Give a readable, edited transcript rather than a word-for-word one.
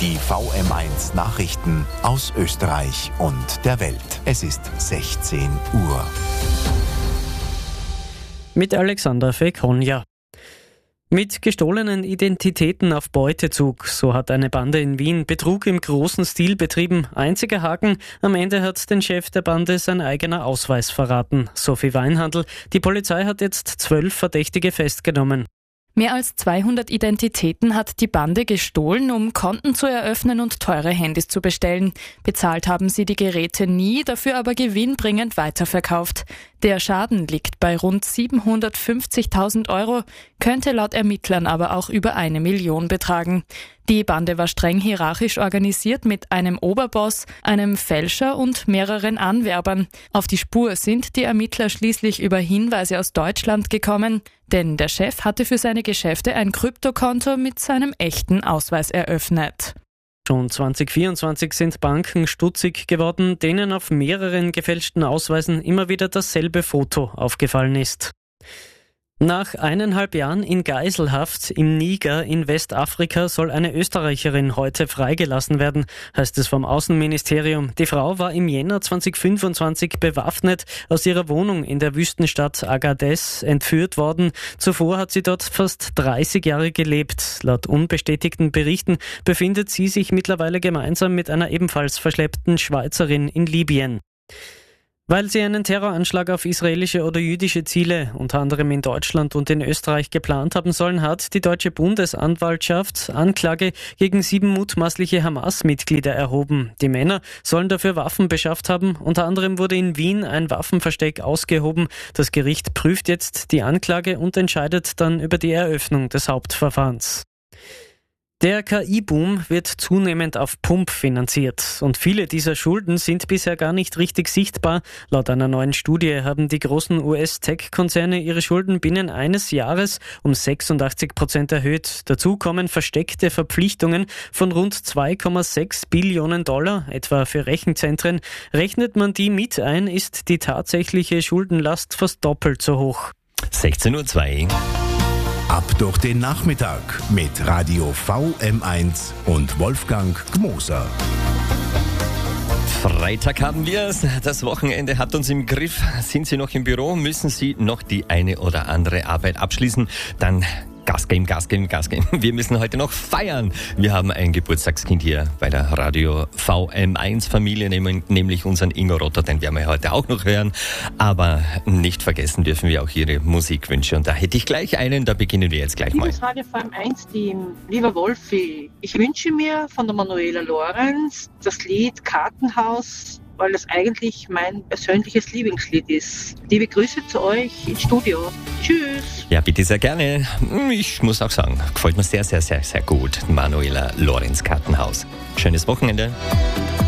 Die VM1 Nachrichten aus Österreich und der Welt. Es ist 16 Uhr. Mit Alexander Fekonja. Mit gestohlenen Identitäten auf Beutezug, so hat eine Bande in Wien Betrug im großen Stil betrieben. Einziger Haken, am Ende hat den Chef der Bande sein eigener Ausweis verraten. Sophie Weinhandl, die Polizei hat jetzt 12 Verdächtige festgenommen. Mehr als 200 Identitäten hat die Bande gestohlen, um Konten zu eröffnen und teure Handys zu bestellen. Bezahlt haben sie die Geräte nie, dafür aber gewinnbringend weiterverkauft. Der Schaden liegt bei rund 750.000 €, könnte laut Ermittlern aber auch über 1 Million betragen. Die Bande war streng hierarchisch organisiert mit einem Oberboss, einem Fälscher und mehreren Anwerbern. Auf die Spur sind die Ermittler schließlich über Hinweise aus Deutschland gekommen, denn der Chef hatte für seine Geschäfte ein Kryptokonto mit seinem echten Ausweis eröffnet. Schon 2024 sind Banken stutzig geworden, denen auf mehreren gefälschten Ausweisen immer wieder dasselbe Foto aufgefallen ist. Nach 1,5 Jahren in Geiselhaft im Niger in Westafrika soll eine Österreicherin heute freigelassen werden, heißt es vom Außenministerium. Die Frau war im Jänner 2025 bewaffnet aus ihrer Wohnung in der Wüstenstadt Agadez entführt worden. Zuvor hat sie dort fast 30 Jahre gelebt. Laut unbestätigten Berichten befindet sie sich mittlerweile gemeinsam mit einer ebenfalls verschleppten Schweizerin in Libyen. Weil sie einen Terroranschlag auf israelische oder jüdische Ziele, unter anderem in Deutschland und in Österreich, geplant haben sollen, hat die deutsche Bundesanwaltschaft Anklage gegen 7 mutmaßliche Hamas-Mitglieder erhoben. Die Männer sollen dafür Waffen beschafft haben. Unter anderem wurde in Wien ein Waffenversteck ausgehoben. Das Gericht prüft jetzt die Anklage und entscheidet dann über die Eröffnung des Hauptverfahrens. Der KI-Boom wird zunehmend auf Pump finanziert und viele dieser Schulden sind bisher gar nicht richtig sichtbar. Laut einer neuen Studie haben die großen US-Tech-Konzerne ihre Schulden binnen eines Jahres um 86% erhöht. Dazu kommen versteckte Verpflichtungen von rund 2,6 Billionen $, etwa für Rechenzentren. Rechnet man die mit ein, ist die tatsächliche Schuldenlast fast doppelt so hoch. 16:02 Uhr. Ab durch den Nachmittag mit Radio VM1 und Wolfgang Gmoser. Freitag haben wir es. Das Wochenende hat uns im Griff. Sind Sie noch im Büro? Müssen Sie noch die eine oder andere Arbeit abschließen? Dann Gas geben, Gas geben, Gas geben. Wir müssen heute noch feiern. Wir haben ein Geburtstagskind hier bei der Radio VM1 Familie, nämlich unseren Ingo Rotter, den werden wir heute auch noch hören. Aber nicht vergessen dürfen wir auch Ihre Musikwünsche. Und da hätte ich gleich einen, da beginnen wir jetzt gleich mal. Liebes Radio VM1 Team, lieber Wolfi, ich wünsche mir von der Manuela Lorenz das Lied Kartenhaus, weil das eigentlich mein persönliches Lieblingslied ist. Liebe Grüße zu euch ins Studio. Tschüss. Ja, bitte sehr gerne. Ich muss auch sagen, gefällt mir sehr, sehr, sehr, sehr gut. Manuela Lorenz Kartenhaus. Schönes Wochenende.